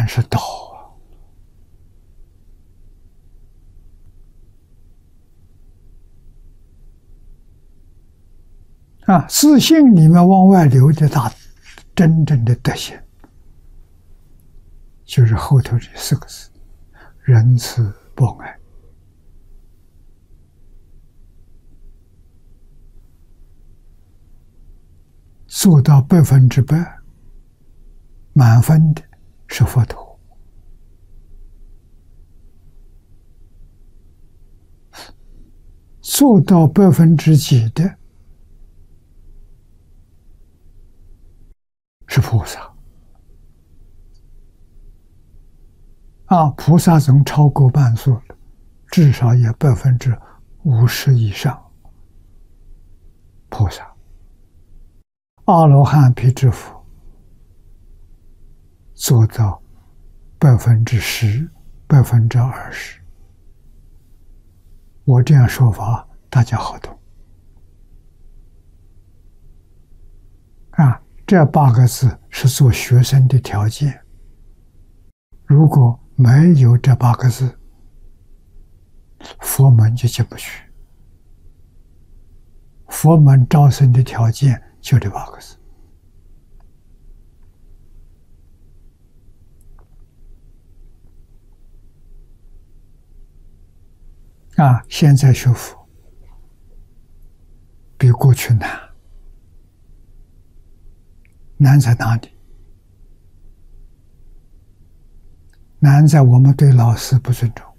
然是道啊！自信里面往外流的真正的德行，就是后头这4个字：仁慈博爱。做到100%，满分的是佛陀。做到几的是菩萨。菩萨总超过半数了，至少也50%以上。菩萨。阿罗汉、辟支佛做到10%、20%。我这样说法大家好懂。这8个字是做学生的条件。如果没有这8个字，佛门就进不去。佛门招生的条件就这8个字。现在学佛比过去难。难在哪里？难在我们对老师不尊重。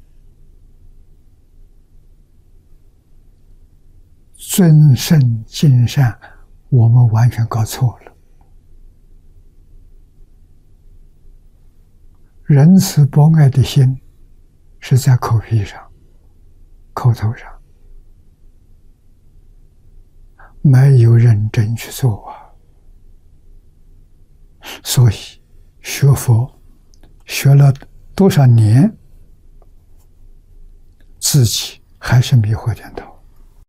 尊圣敬善，我们完全搞错了。仁慈博爱的心是在口皮上、口头上，没有认真去做所以学佛学了多少年，自己还是迷惑颠倒。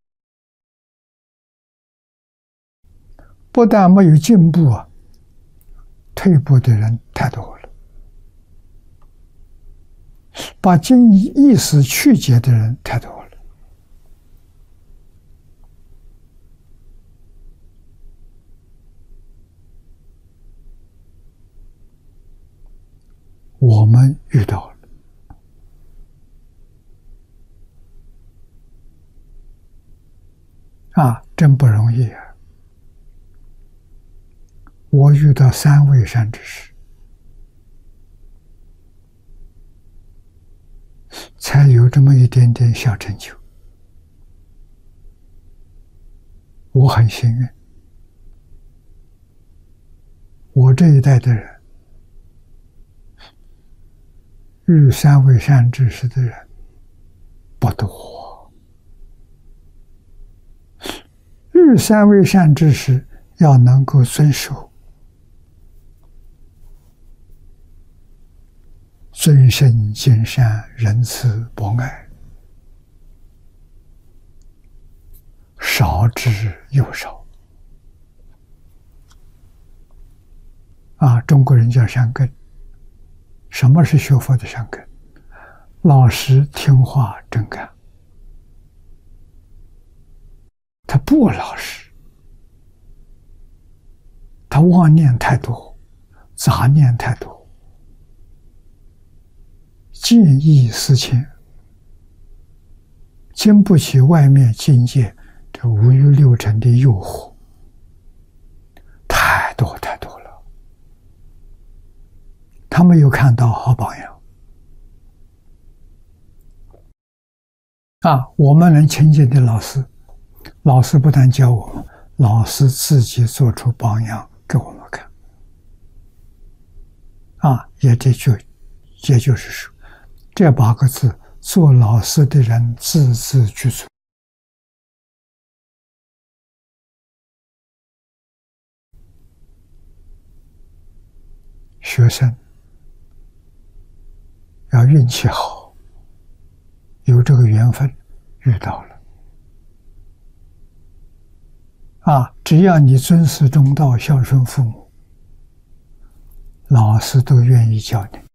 不但没有进步退步的人太多了。把经义意识曲解的人太多了。我们遇到了真不容易我遇到3位善知识，才有这么一点点小成就。我很幸运，我这一代的人遇3位善知识的人不多。遇3位善知识要能够遵守尊圣敬善、仁慈博爱，少之又少中国人叫善根。什么是学佛的善根？老实听话真干。他不老实，他妄念太多，杂念太多，见异思迁，经不起外面境界这5欲6尘的诱惑，太多太多了。他没有看到好榜样我们能亲近的老师，老师不但教我们，老师自己做出榜样给我们看也就是说，这8个字，做老师的人字字具足。学生要运气好，有这个缘分遇到了只要你尊师重道、孝顺父母，老师都愿意教你。